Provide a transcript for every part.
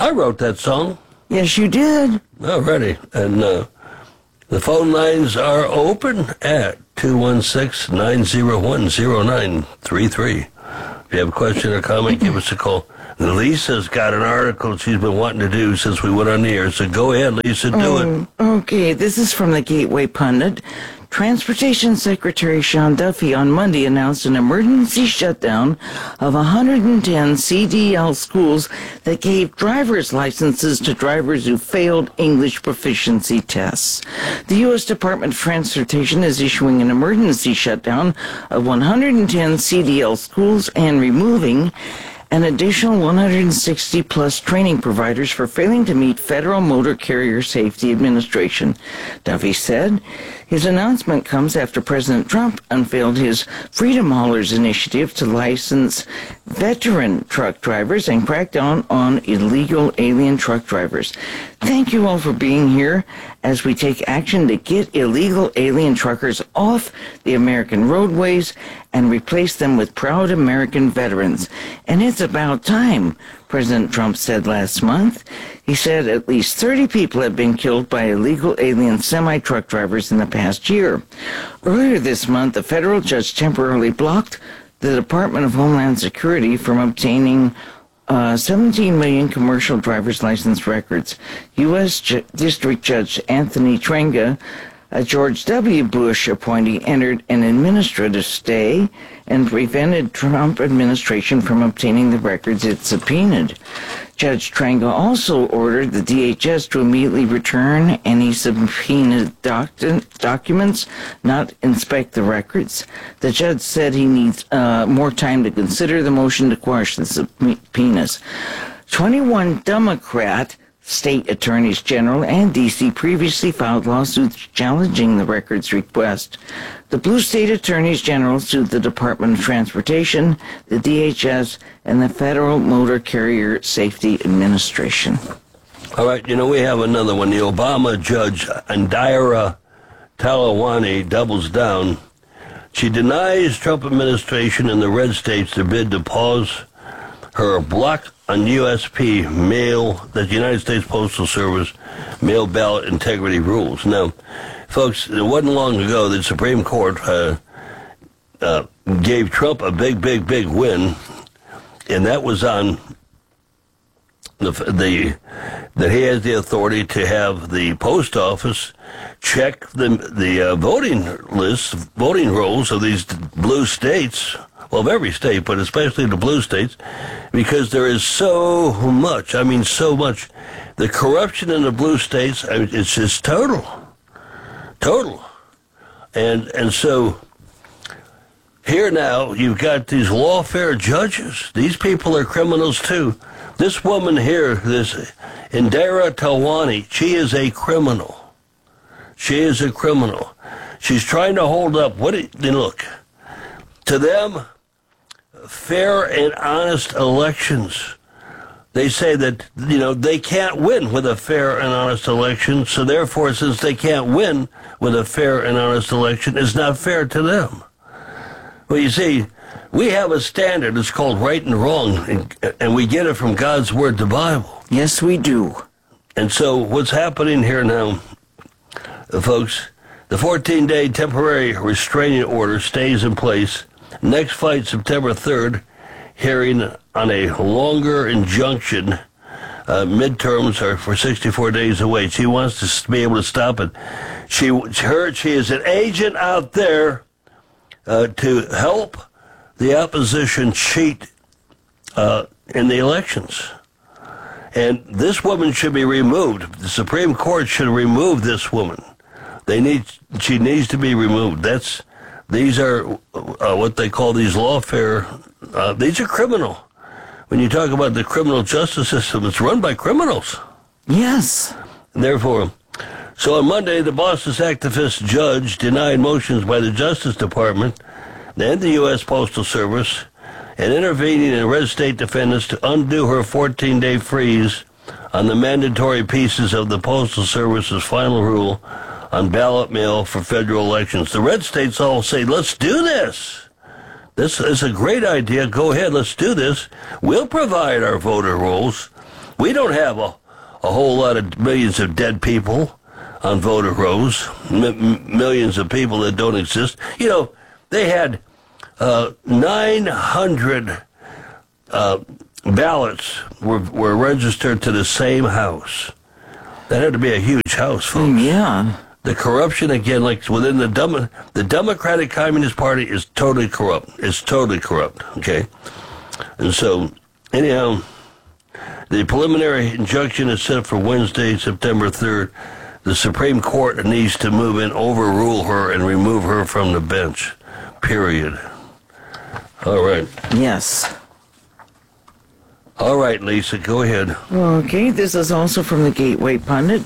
I wrote that song. Yes, you did. Already. And the phone lines are open at 216-901-0933. If you have a question or comment, give us a call. Lisa's got an article she's been wanting to do since we went on the air, so go ahead, Lisa, do it. Okay, this is from the Gateway Pundit. Transportation Secretary Sean Duffy on Monday announced an emergency shutdown of 110 CDL schools that gave driver's licenses to drivers who failed English proficiency tests. The U.S. Department of Transportation is issuing an emergency shutdown of 110 CDL schools and removing an additional 160-plus training providers for failing to meet Federal Motor Carrier Safety Administration. Duffy said his announcement comes after President Trump unveiled his Freedom Haulers initiative to license veteran truck drivers and crack down on illegal alien truck drivers. Thank you all for being here as we take action to get illegal alien truckers off the American roadways and replace them with proud American veterans. And it's about time, President Trump said last month. He said at least 30 people have been killed by illegal alien semi-truck drivers in the past year. Earlier this month, a federal judge temporarily blocked the Department of Homeland Security from obtaining 17 million commercial driver's license records. U.S. District Judge Anthony Trenga, a George W. Bush appointee, entered an administrative stay and prevented Trump administration from obtaining the records it subpoenaed. Judge Trenga also ordered the DHS to immediately return any subpoenaed documents, not inspect the records. The judge said he needs more time to consider the motion to quash the subpoenas. 21 Democrat state attorneys general and D.C. previously filed lawsuits challenging the records request. The blue state attorneys general sued the Department of Transportation, the DHS, and the Federal Motor Carrier Safety Administration. All right, we have another one. The Obama judge, Indira Talawani, doubles down. She denies Trump administration and the red states their bid to pause her block on USP mail, the United States Postal Service mail ballot integrity rules. Now, folks, it wasn't long ago that the Supreme Court gave Trump a big win, and that was on that he has the authority to have the post office check the voting lists, voting rolls of these blue states. Well, of every state, but especially the blue states, because there is so much. The corruption in the blue states, it's just total. And so here now, you've got these lawfare judges. These people are criminals too. This woman here, this Indira Talwani, she is a criminal. She's trying to hold up. Look, to them, fair and honest elections. They say that, they can't win with a fair and honest election, so therefore, since they can't win with a fair and honest election, it's not fair to them. Well, you see, we have a standard. It's called right and wrong, and we get it from God's Word, the Bible. Yes, we do. And so what's happening here now, folks, the 14-day temporary restraining order stays in place. Next fight, September 3rd, hearing on a longer injunction. Midterms are for 64 days away. She wants to be able to stop it. She is an agent out there to help the opposition cheat in the elections. And this woman should be removed. The Supreme Court should remove this woman. She needs to be removed. These are what they call these lawfare. These are criminal. When you talk about the criminal justice system, it's run by criminals. Yes. Therefore, so on Monday, the Boston activist judge denied motions by the Justice Department and the U.S. Postal Service and intervening in red state defendants to undo her 14-day freeze on the mandatory pieces of the Postal Service's final rule on ballot mail for federal elections. The red states all say, let's do this. This is a great idea. Go ahead, let's do this. We'll provide our voter rolls. We don't have a whole lot of millions of dead people on voter rolls, millions of people that don't exist. You know, they had 900 ballots were registered to the same house. That had to be a huge house, folks. Yeah. The corruption, again, like within the Democratic Communist Party is totally corrupt. It's totally corrupt, okay? And so, anyhow, the preliminary injunction is set for Wednesday, September 3rd. The Supreme Court needs to move in, overrule her, and remove her from the bench, period. All right. Yes. All right, Lisa, go ahead. Okay, this is also from the Gateway Pundit.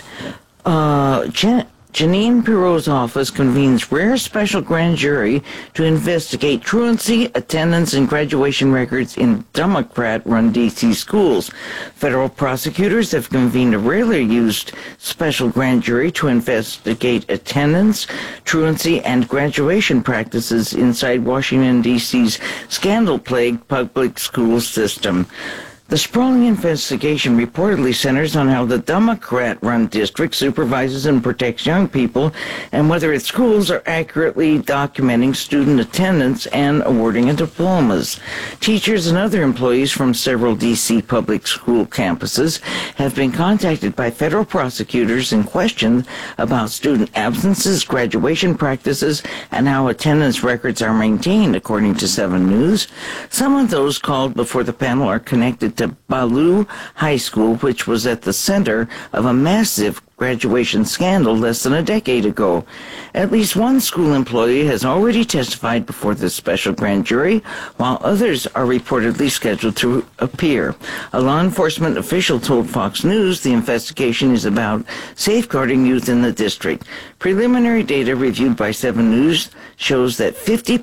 Janine Pirot's office convenes rare special grand jury to investigate truancy, attendance, and graduation records in Democrat-run D.C. schools. Federal prosecutors have convened a rarely used special grand jury to investigate attendance, truancy, and graduation practices inside Washington, D.C.'s scandal-plagued public school system. The sprawling investigation reportedly centers on how the Democrat-run district supervises and protects young people and whether its schools are accurately documenting student attendance and awarding diplomas. Teachers and other employees from several D.C. public school campuses have been contacted by federal prosecutors and questioned about student absences, graduation practices, and how attendance records are maintained, according to 7 News. Some of those called before the panel are connected to Ballou High School, which was at the center of a massive graduation scandal less than a decade ago. At least one school employee has already testified before the special grand jury, while others are reportedly scheduled to appear. A law enforcement official told Fox News the investigation is about safeguarding youth in the district. Preliminary data reviewed by 7 News shows that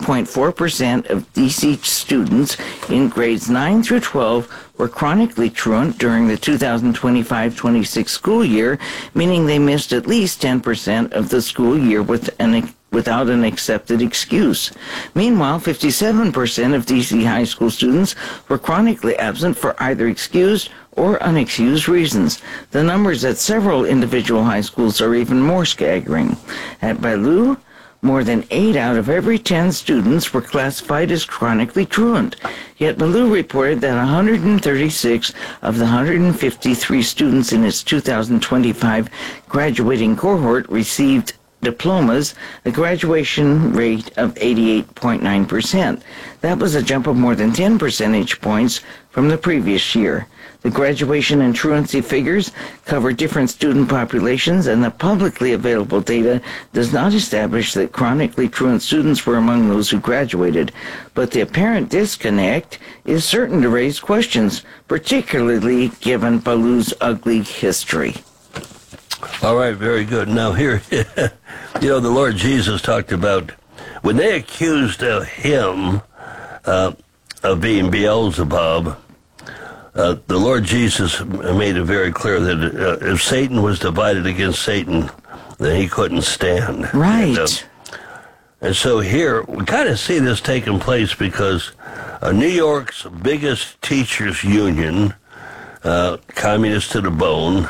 50.4% of D.C. students in grades 9 through 12 were chronically truant during the 2025-26 school year, meaning they missed at least 10% of the school year without an accepted excuse. Meanwhile, 57% of D.C. high school students were chronically absent for either excused or unexcused reasons. The numbers at several individual high schools are even more staggering. At Ballou, more than 8 out of every 10 students were classified as chronically truant. Yet Ballou reported that 136 of the 153 students in its 2025 graduating cohort received diplomas, a graduation rate of 88.9%. That was a jump of more than 10 percentage points from the previous year. The graduation and truancy figures cover different student populations, and the publicly available data does not establish that chronically truant students were among those who graduated. But the apparent disconnect is certain to raise questions, particularly given Ballou's ugly history. All right, very good. Now here, the Lord Jesus talked about when they accused him of being Beelzebub. The Lord Jesus made it very clear that if Satan was divided against Satan, then he couldn't stand. Right. And so here, we kind of see this taking place because New York's biggest teachers union, Communist to the Bone,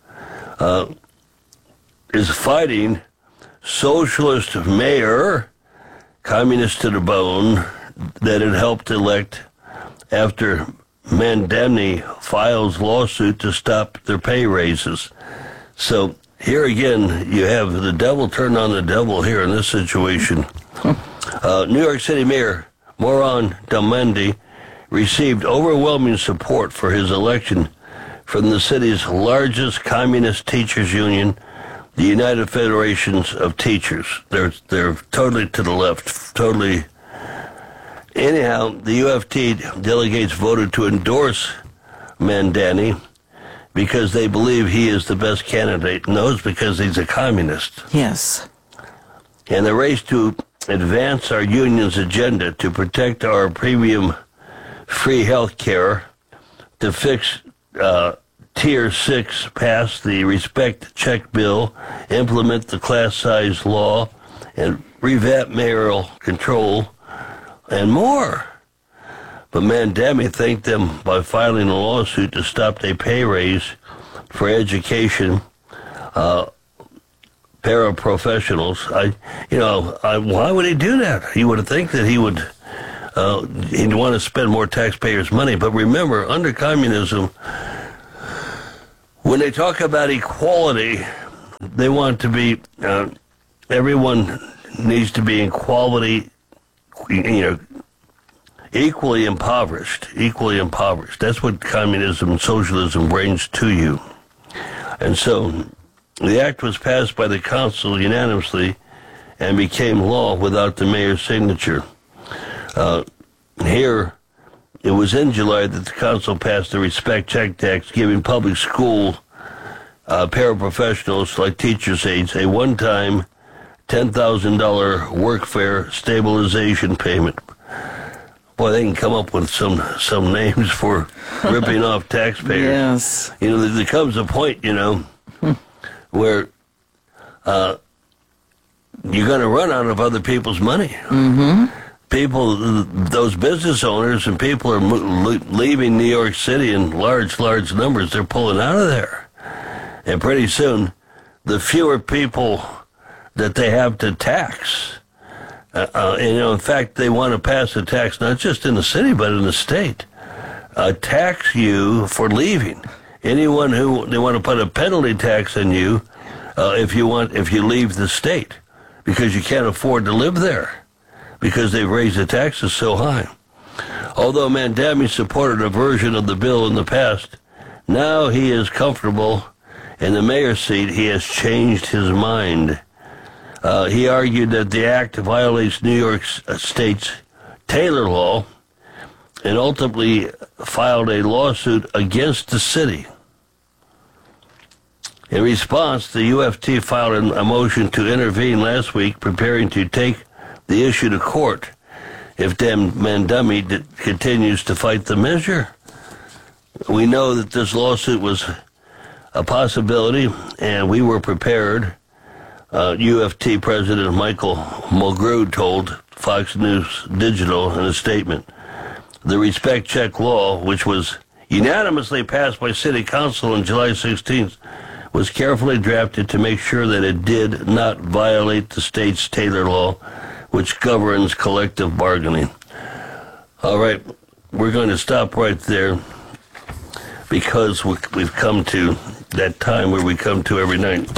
is fighting socialist mayor, Communist to the Bone, that it helped elect after Mandemny files lawsuit to stop their pay raises. So here again, you have the devil turned on the devil here in this situation. New York City Mayor Moran Delmendi received overwhelming support for his election from the city's largest communist teachers union, the United Federations of Teachers. They're totally to the left, totally. Anyhow, the UFT delegates voted to endorse Mandani because they believe he is the best candidate. No, it's because he's a communist. Yes. And the race to advance our union's agenda to protect our premium free health care, to fix Tier 6, pass the Respect Check Bill, implement the class size law, and revamp mayoral control, and more. But Mandami thanked them by filing a lawsuit to stop a pay raise for education paraprofessionals. Why would he do that? You would think that he'd want to spend more taxpayers' money. But remember, under communism, when they talk about equality, they want to be everyone needs to be in quality, equally impoverished. That's what communism and socialism brings to you. And so the act was passed by the council unanimously and became law without the mayor's signature. Here, it was in July that the council passed the Respect Check Tax, giving public school paraprofessionals like teachers' aides a one-time $10,000 workfare stabilization payment. Boy, they can come up with some names for ripping off taxpayers. Yes. There comes a point, where you're going to run out of other people's money. Mm-hmm. People, those business owners and people are leaving New York City in large numbers. They're pulling out of there. And pretty soon, the fewer people that they have to tax, in fact, they want to pass a tax not just in the city, but in the state. Tax you for leaving. Anyone they want to put a penalty tax on you if you leave the state, because you can't afford to live there, because they've raised the taxes so high. Although Mandami supported a version of the bill in the past, now he is comfortable in the mayor's seat. He has changed his mind. He argued that the act violates New York State's Taylor Law and ultimately filed a lawsuit against the city. In response, the UFT filed a motion to intervene last week, preparing to take the issue to court if Mandami continues to fight the measure. We know that this lawsuit was a possibility, and we were prepared. UFT President Michael Mulgrew told Fox News Digital in a statement, the Respect Check law, which was unanimously passed by City Council on July 16th, was carefully drafted to make sure that it did not violate the state's Taylor Law, which governs collective bargaining. All right, we're going to stop right there, because we've come to that time where we come to every night.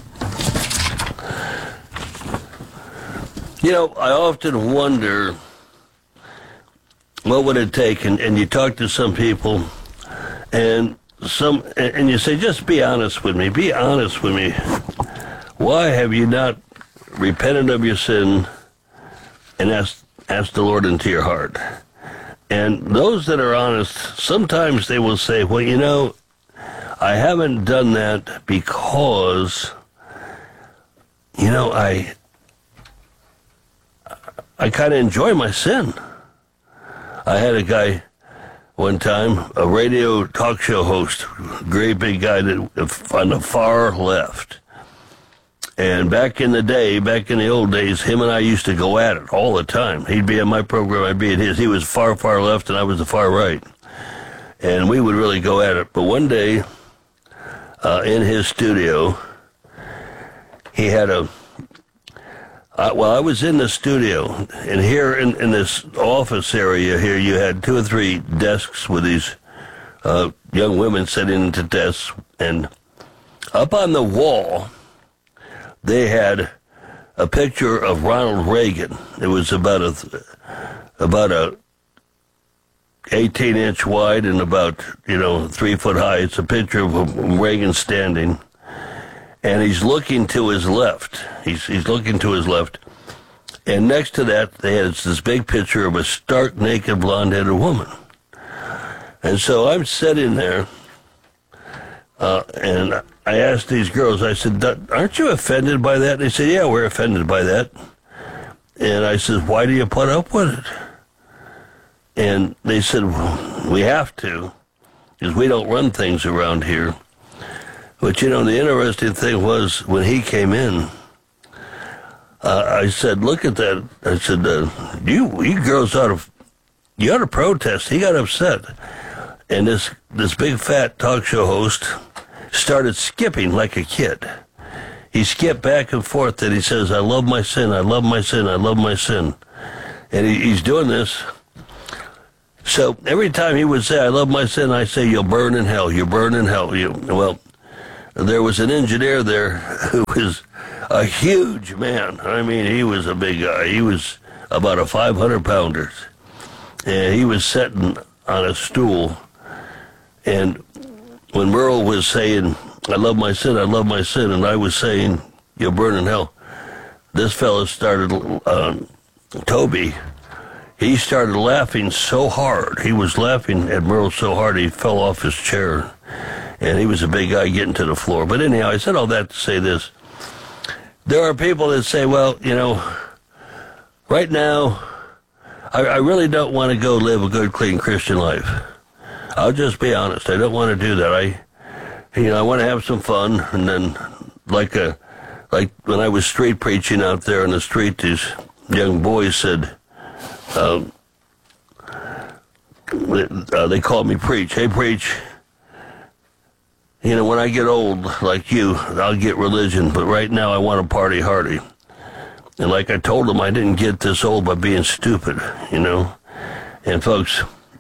I often wonder, what would it take? And you talk to some people, and you say, just be honest with me. Be honest with me. Why have you not repented of your sin and asked the Lord into your heart? And those that are honest, sometimes they will say, well, I haven't done that because, I kind of enjoy my sin. I had a guy one time, a radio talk show host, great big guy on the far left. And back in the old days, him and I used to go at it all the time. He'd be in my program, I'd be at his. He was far left, and I was the far right. And we would really go at it. But one day, in his studio, he had I was in the studio, and here in this office area here, you had 2 or 3 desks with these young women sitting at desks, and up on the wall, they had a picture of Ronald Reagan. It was about a 18-inch wide and about 3 foot high. It's a picture of Reagan standing. And he's looking to his left. He's looking to his left. And next to that, they had this big picture of a stark naked blonde-headed woman. And so I'm sitting there, and I asked these girls, I said, aren't you offended by that? They said, yeah, we're offended by that. And I said, why do you put up with it? And they said, well, we have to, because we don't run things around here. But, the interesting thing was, when he came in, I said, look at that. I said, you girls ought to you ought to protest. He got upset. And this big fat talk show host started skipping like a kid. He skipped back and forth and he says, I love my sin, I love my sin, I love my sin. And he's doing this. So every time he would say, I love my sin, I say, you'll burn in hell, you'll burn in hell. Well, there was an engineer there who was a huge man. I mean, he was a big guy. He was about a 500-pounder. And he was sitting on a stool. And when Merle was saying, I love my sin, and I was saying, you'll burn in hell, this fellow started, Toby, he started laughing so hard. He was laughing at Merle so hard he fell off his chair. And he was a big guy getting to the floor. But anyhow, I said all that to say this. There are people that say, well, right now, I really don't want to go live a good, clean Christian life. I'll just be honest. I don't want to do that. I want to have some fun. And then, like when I was street preaching out there in the street, these young boys said, they called me Preach. Hey, Preach. When I get old, like you, I'll get religion, but right now I want to party hardy. And like I told them, I didn't get this old by being stupid, And folks,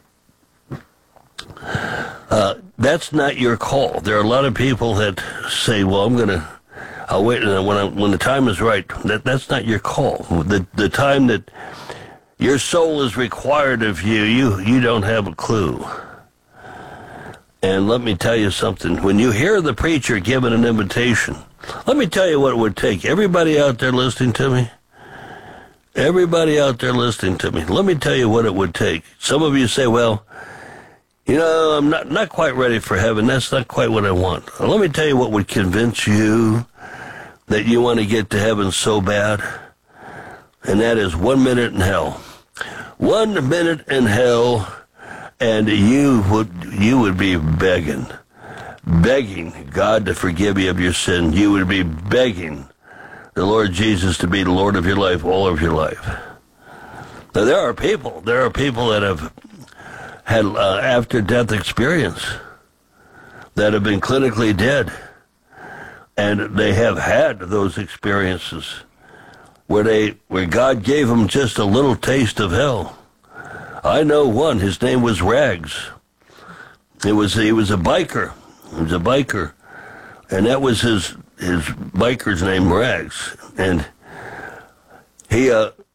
that's not your call. There are a lot of people that say, well, I'll wait, and when the time is right. That's not your call. The time that your soul is required of you don't have a clue. And let me tell you something. When you hear the preacher giving an invitation, let me tell you what it would take. Everybody out there listening to me, let me tell you what it would take. Some of you say, well, I'm not quite ready for heaven. That's not quite what I want. Let me tell you what would convince you that you want to get to heaven so bad. And that is 1 minute in hell. 1 minute in hell. And you would be begging God to forgive you of your sin. You would be begging the Lord Jesus to be the Lord of your life, all of your life. Now, there are people that have had after-death experience, that have been clinically dead, and they have had those experiences where God gave them just a little taste of hell. I know one. His name was Rags. He was a biker. He was a biker, and that was his biker's name, Rags. And he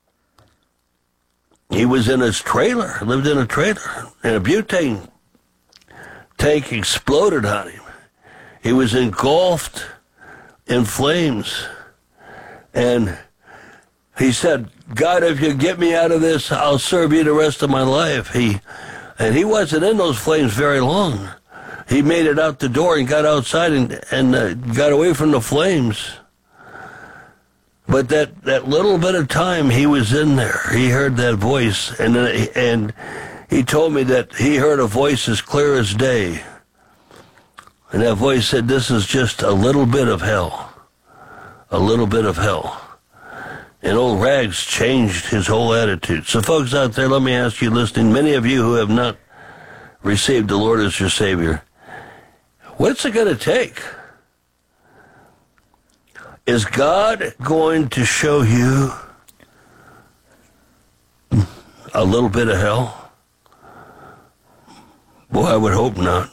was in his trailer. Lived in a trailer, and a butane tank exploded on him. He was engulfed in flames, and he said, God, if you get me out of this, I'll serve you the rest of my life. He wasn't in those flames very long. He made it out the door and got outside and got away from the flames. But that little bit of time he was in there, he heard that voice, and he told me that he heard a voice as clear as day. And that voice said, this is just a little bit of hell. A little bit of hell. And old Rags changed his whole attitude. So folks out there, let me ask you listening, many of you who have not received the Lord as your Savior, what's it going to take? Is God going to show you a little bit of hell? Boy, I would hope not.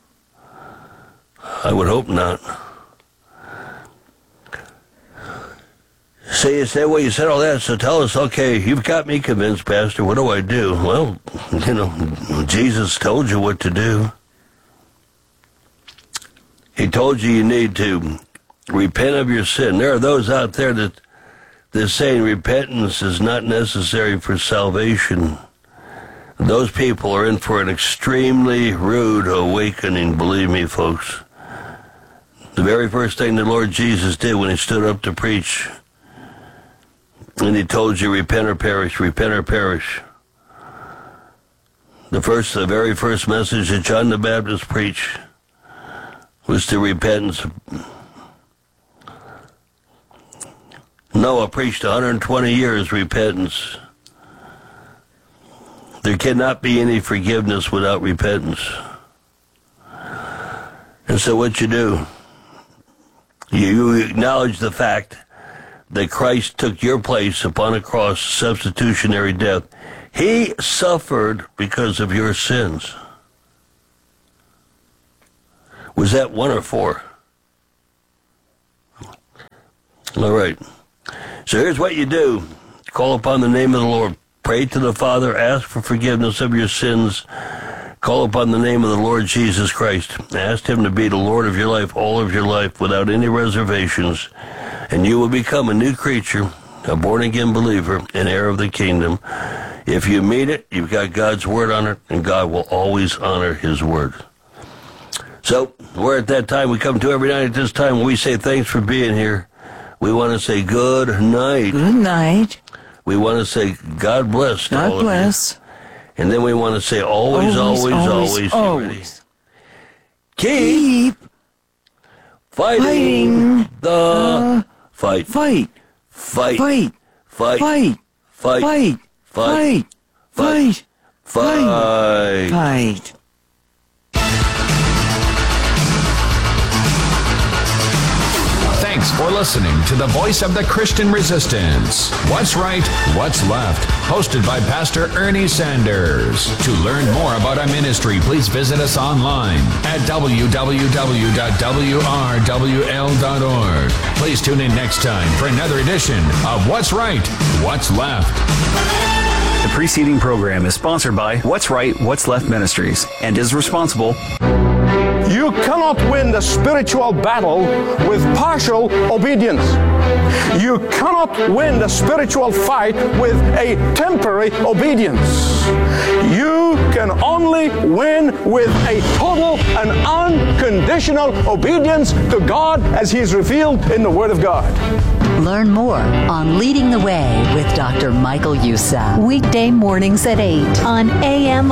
I would hope not. So you say, well, you said all that, so tell us, okay, you've got me convinced, Pastor, what do I do? Well, Jesus told you what to do. He told you need to repent of your sin. There are those out there that they're saying repentance is not necessary for salvation. Those people are in for an extremely rude awakening, believe me, folks. The very first thing the Lord Jesus did when he stood up to preach, and he told you, repent or perish, repent or perish. The very first message that John the Baptist preached was to repentance. Noah preached 120 years repentance. There cannot be any forgiveness without repentance. And so what you do, you acknowledge the fact that Christ took your place upon a cross, substitutionary death. He suffered because of your sins. Was that 1 or 4? All right. So here's what you do. Call upon the name of the Lord. Pray to the Father. Ask for forgiveness of your sins. Call upon the name of the Lord Jesus Christ. Ask him to be the Lord of your life, all of your life, without any reservations. And you will become a new creature, a born-again believer, an heir of the kingdom. If you mean it, you've got God's word on it, and God will always honor his word. So, we're at that time we come to every night at this time. We say thanks for being here. We want to say good night. Good night. We want to say God bless to all God bless. of you. And then we want to say always. Keep fighting the fight. Fight. Fight. Fight. Fight. Fight. Fight. Fight. Fight. Fight. Fight. Fight. Thanks for listening to the Voice of the Christian Resistance. What's Right, What's Left, hosted by Pastor Ernie Sanders. To learn more about our ministry, please visit us online at www.wrwl.org. Please tune in next time for another edition of What's Right, What's Left. The preceding program is sponsored by What's Right, What's Left Ministries and is responsible. You cannot win the spiritual battle with partial obedience. You cannot win the spiritual fight with a temporary obedience. You can only win with a total and unconditional obedience to God as He is revealed in the Word of God. Learn more on Leading the Way with Dr. Michael Youssef. Weekday mornings at 8 on AM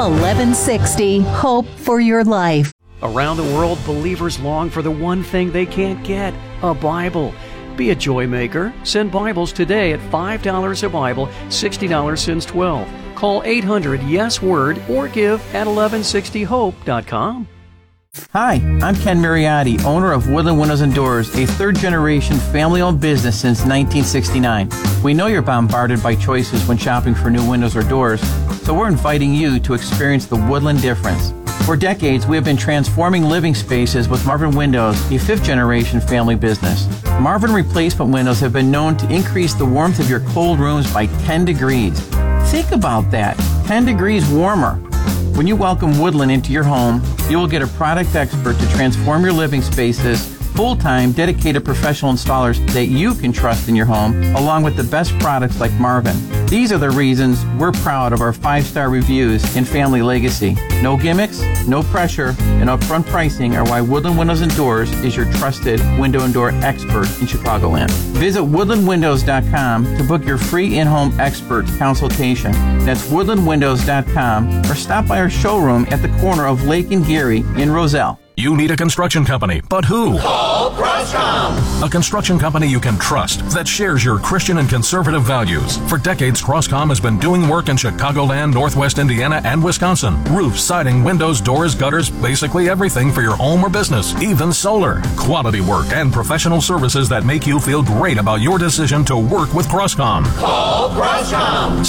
1160. Hope for your life. Around the world, believers long for the one thing they can't get, a Bible. Be a joy maker. Send Bibles today at $5 a Bible, $60 since 12. Call 800-YES-WORD or give at 1160hope.com. Hi, I'm Ken Mariotti, owner of Woodland Windows and Doors, a third-generation family-owned business since 1969. We know you're bombarded by choices when shopping for new windows or doors, so we're inviting you to experience the Woodland difference. For decades, we have been transforming living spaces with Marvin Windows, a fifth-generation family business. Marvin replacement windows have been known to increase the warmth of your cold rooms by 10 degrees. Think about that, 10 degrees warmer. When you welcome Woodland into your home, you will get a product expert to transform your living spaces, full-time, dedicated professional installers that you can trust in your home, along with the best products like Marvin. These are the reasons we're proud of our 5-star reviews and family legacy. No gimmicks, no pressure, and upfront pricing are why Woodland Windows and Doors is your trusted window and door expert in Chicagoland. Visit woodlandwindows.com to book your free in-home expert consultation. That's woodlandwindows.com, or stop by our showroom at the corner of Lake and Geary in Roselle. You need a construction company, but who? Call Crosscom. A construction company you can trust that shares your Christian and conservative values. For decades, Crosscom has been doing work in Chicagoland, Northwest Indiana, and Wisconsin. Roofs, siding, windows, doors, gutters, basically everything for your home or business, even solar. Quality work and professional services that make you feel great about your decision to work with Crosscom. Call Crosscom.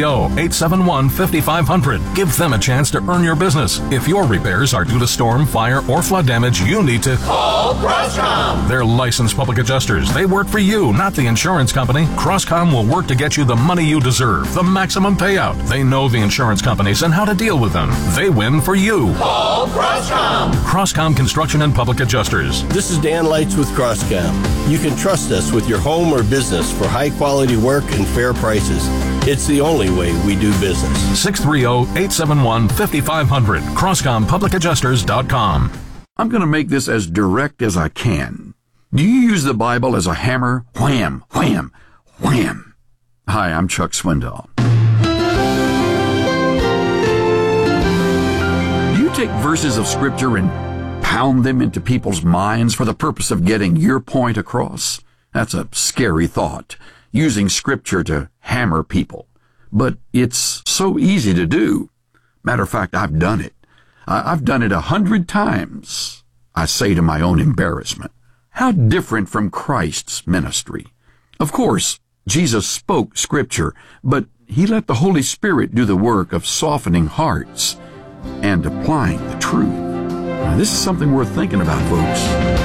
630-871-5500. Give them a chance to earn your business. If your repairs are due to storm, fire, or flood damage, you need to call Crosscom. They're licensed public adjusters. They work for you, not the insurance company. Crosscom will work to get you the money you deserve, the maximum payout. They know the insurance companies and how to deal with them. They win for you. Call Crosscom. Crosscom Construction and Public Adjusters. This is Dan Lights with Crosscom. You can trust us with your home or business for high quality work and fair prices. It's the only way we do business. 630-871-5500. CrosscomPublicAdjusters.com. I'm going to make this as direct as I can. Do you use the Bible as a hammer? Wham, wham, wham. Hi, I'm Chuck Swindoll. Do you take verses of Scripture and pound them into people's minds for the purpose of getting your point across? That's a scary thought, using Scripture to hammer people. But it's so easy to do. Matter of fact, I've done it. I've done it 100 times, I say to my own embarrassment. How different from Christ's ministry. Of course, Jesus spoke Scripture, but he let the Holy Spirit do the work of softening hearts and applying the truth. Now, this is something worth thinking about, folks.